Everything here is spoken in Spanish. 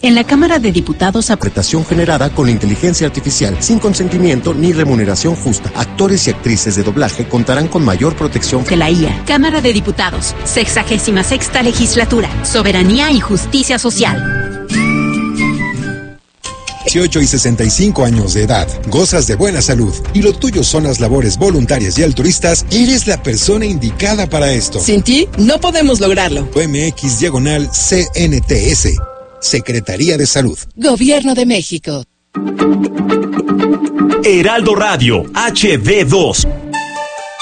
En la Cámara de Diputados, interpretación generada con inteligencia artificial, sin consentimiento ni remuneración justa. Actores y actrices de doblaje contarán con mayor protección de la IA. Cámara de Diputados, 66ª Legislatura, Soberanía y Justicia Social. 18 y 65 años de edad, gozas de buena salud y lo tuyo son las labores voluntarias y altruistas, eres la persona indicada para esto. Sin ti, no podemos lograrlo. MX/CNTS, Secretaría de Salud. Gobierno de México. Heraldo Radio, HD2.